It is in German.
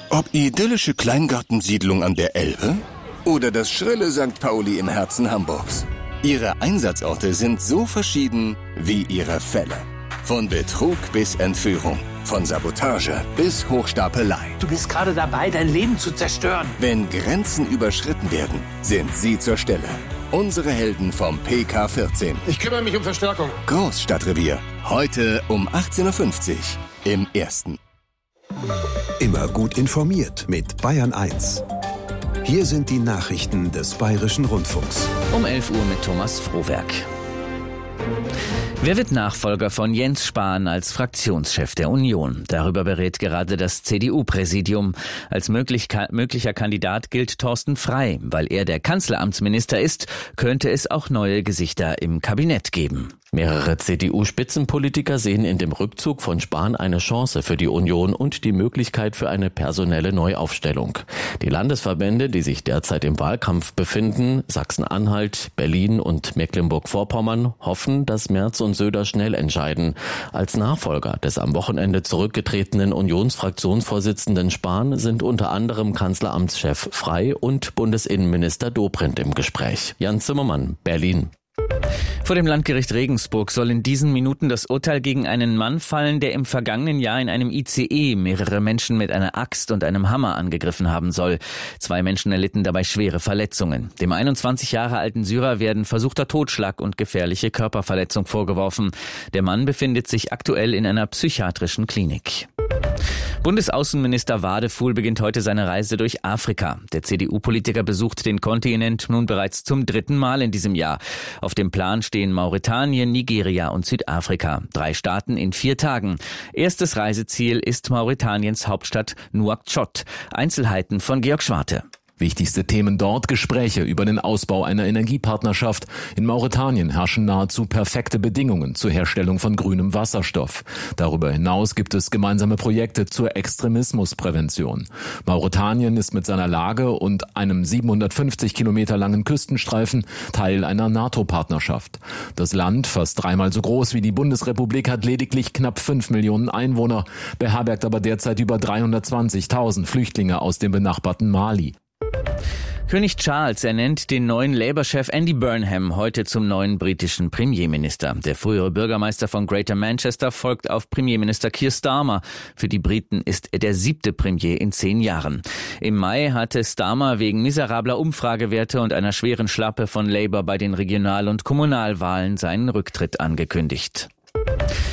Ob idyllische Kleingartensiedlung an der Elbe oder das schrille St. Pauli im Herzen Hamburgs. Ihre Einsatzorte sind so verschieden wie ihre Fälle. Von Betrug bis Entführung, von Sabotage bis Hochstapelei. Du bist gerade dabei, dein Leben zu zerstören. Wenn Grenzen überschritten werden, sind sie zur Stelle. Unsere Helden vom PK14. Ich kümmere mich um Verstärkung. Großstadtrevier. Heute um 18.50 Uhr im Ersten. Immer gut informiert mit Bayern 1. Hier sind die Nachrichten des Bayerischen Rundfunks. Um 11 Uhr mit Thomas Frohwerk. Wer wird Nachfolger von Jens Spahn als Fraktionschef der Union? Darüber berät gerade das CDU-Präsidium. Als möglicher Kandidat gilt Thorsten Frey. Weil er der Kanzleramtsminister ist, könnte es auch neue Gesichter im Kabinett geben. Mehrere CDU-Spitzenpolitiker sehen in dem Rückzug von Spahn eine Chance für die Union und die Möglichkeit für eine personelle Neuaufstellung. Die Landesverbände, die sich derzeit im Wahlkampf befinden, Sachsen-Anhalt, Berlin und Mecklenburg-Vorpommern, hoffen, dass Merz und Söder schnell entscheiden. Als Nachfolger des am Wochenende zurückgetretenen Unionsfraktionsvorsitzenden Spahn sind unter anderem Kanzleramtschef Frey und Bundesinnenminister Dobrindt im Gespräch. Jan Zimmermann, Berlin. Vor dem Landgericht Regensburg soll in diesen Minuten das Urteil gegen einen Mann fallen, der im vergangenen Jahr in einem ICE mehrere Menschen mit einer Axt und einem Hammer angegriffen haben soll. 2 Menschen erlitten dabei schwere Verletzungen. Dem 21 Jahre alten Syrer werden versuchter Totschlag und gefährliche Körperverletzung vorgeworfen. Der Mann befindet sich aktuell in einer psychiatrischen Klinik. Bundesaußenminister Wadefuhl beginnt heute seine Reise durch Afrika. Der CDU-Politiker besucht den Kontinent nun bereits zum 3. Mal in diesem Jahr. Auf dem Plan stehen Mauretanien, Nigeria und Südafrika. 3 Staaten in 4 Tagen. Erstes Reiseziel ist Mauretaniens Hauptstadt Nouakchott. Einzelheiten von Georg Schwarte. Wichtigste Themen dort: Gespräche über den Ausbau einer Energiepartnerschaft. In Mauretanien herrschen nahezu perfekte Bedingungen zur Herstellung von grünem Wasserstoff. Darüber hinaus gibt es gemeinsame Projekte zur Extremismusprävention. Mauretanien ist mit seiner Lage und einem 750 Kilometer langen Küstenstreifen Teil einer NATO-Partnerschaft. Das Land, fast 3-mal so groß wie die Bundesrepublik, hat lediglich knapp 5 Millionen Einwohner, beherbergt aber derzeit über 320.000 Flüchtlinge aus dem benachbarten Mali. König Charles ernennt den neuen Labour-Chef Andy Burnham heute zum neuen britischen Premierminister. Der frühere Bürgermeister von Greater Manchester folgt auf Premierminister Keir Starmer. Für die Briten ist er der 7. Premier in 10 Jahren. Im Mai hatte Starmer wegen miserabler Umfragewerte und einer schweren Schlappe von Labour bei den Regional- und Kommunalwahlen seinen Rücktritt angekündigt.